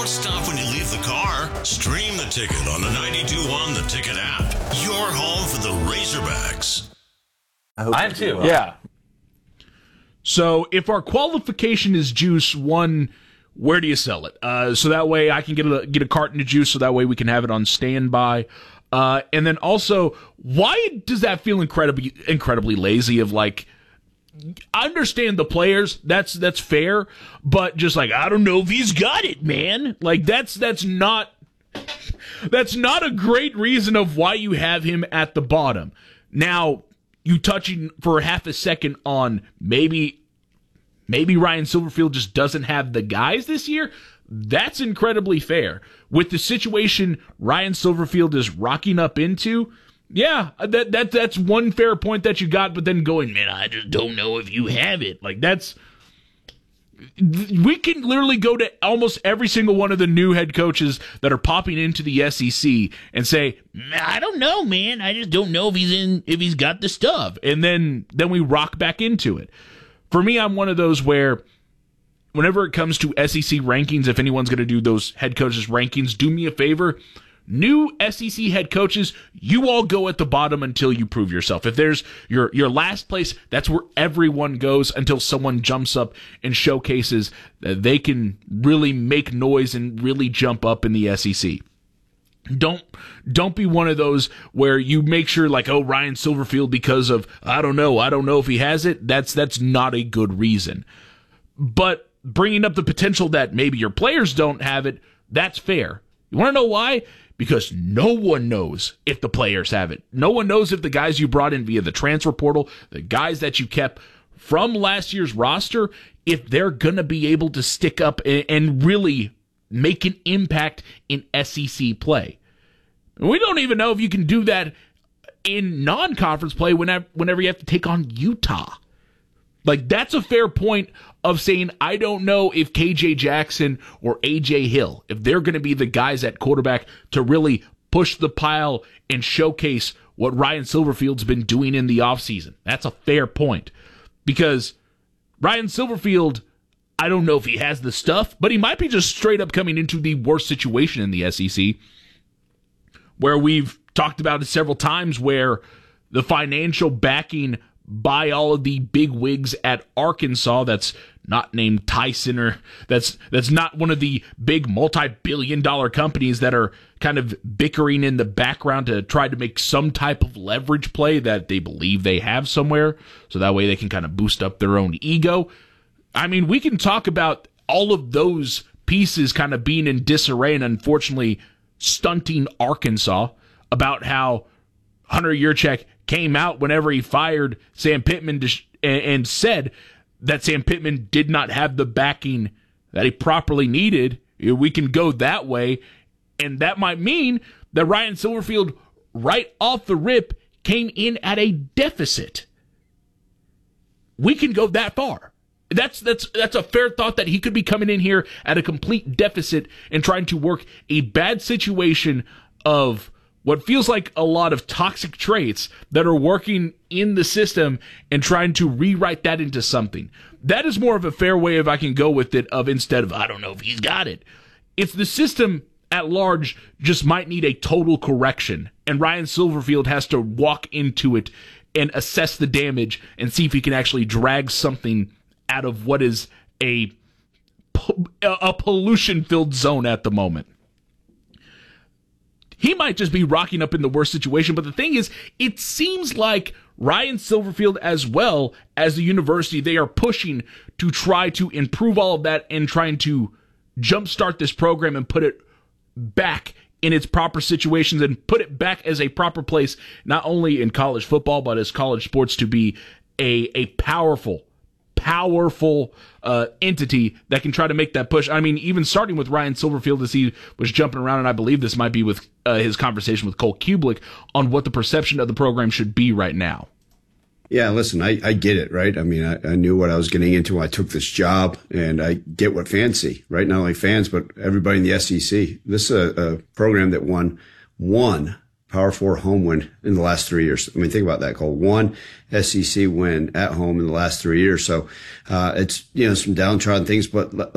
Don't stop when you leave the car. Stream the ticket on the 92.1 The Ticket app. Your home for the Razorbacks. I am too. Yeah. So if our qualification is juice, one, where do you sell it? So that way I can get a carton of juice, so that way we can have it on standby. And then also, why does that feel incredibly lazy? Of like, I understand the players, that's fair, but just like, I don't know if he's got it, man. Like that's not a great reason of why you have him at the bottom. Now, you touching for half a second on maybe Ryan Silverfield just doesn't have the guys this year. That's incredibly fair. With the situation Ryan Silverfield is rocking up into, yeah, that's one fair point that you got, but then going, man, I just don't know if you have it. Like, we can literally go to almost every single one of the new head coaches that are popping into the SEC and say, I don't know, man. I just don't know if he's got the stuff. And then we rock back into it. For me, I'm one of those where whenever it comes to SEC rankings, if anyone's going to do those head coaches rankings, do me a favor. New SEC head coaches, you all go at the bottom until you prove yourself. If there's your last place, that's where everyone goes until someone jumps up and showcases that they can really make noise and really jump up in the SEC. Don't be one of those where you make sure like, oh, Ryan Silverfield because of I don't know if he has it. That's not a good reason. But bringing up the potential that maybe your players don't have it, that's fair. You want to know why? Because no one knows if the players have it. No one knows if the guys you brought in via the transfer portal, the guys that you kept from last year's roster, if they're going to be able to stick up and really make an impact in SEC play. And we don't even know if you can do that in non-conference play whenever you have to take on Utah. Like, that's a fair point of saying, I don't know if KJ Jackson or AJ Hill, if they're going to be the guys at quarterback to really push the pile and showcase what Ryan Silverfield's been doing in the offseason. That's a fair point. Because Ryan Silverfield, I don't know if he has the stuff, but he might be just straight up coming into the worst situation in the SEC, where we've talked about it several times, where the financial backing by all of the big wigs at Arkansas, that's not named Tyson, or that's not one of the big multi-billion-dollar companies that are kind of bickering in the background to try to make some type of leverage play that they believe they have somewhere, so that way they can kind of boost up their own ego. I mean, we can talk about all of those pieces kind of being in disarray and unfortunately stunting Arkansas, about how Hunter Yurchek came out whenever he fired Sam Pittman and said that Sam Pittman did not have the backing that he properly needed. We can go that way, and that might mean that Ryan Silverfield, right off the rip, came in at a deficit. We can go that far. That's a fair thought, that he could be coming in here at a complete deficit and trying to work a bad situation of what feels like a lot of toxic traits that are working in the system and trying to rewrite that into something. That is more of a fair way if I can go with it, of instead of, I don't know if he's got it. It's the system at large just might need a total correction, and Ryan Silverfield has to walk into it and assess the damage and see if he can actually drag something out of what is a pollution-filled zone at the moment. He might just be rocking up in the worst situation, but the thing is, it seems like Ryan Silverfield, as well as the university, they are pushing to try to improve all of that and trying to jumpstart this program and put it back in its proper situations and put it back as a proper place, not only in college football, but as college sports, to be a powerful entity that can try to make that push. I mean, even starting with Ryan Silverfield, as he was jumping around, and I believe this might be with his conversation with Cole Kublik on what the perception of the program should be right now. Yeah, listen, I get it, right? I mean, I knew what I was getting into when I took this job, and I get what fans see, right? Not only fans, but everybody in the SEC. This is a program that won one Power 4 home win in the last 3 years. I mean, think about that, Cole. One SEC win at home in the last 3 years. So it's, some downtrodden things, but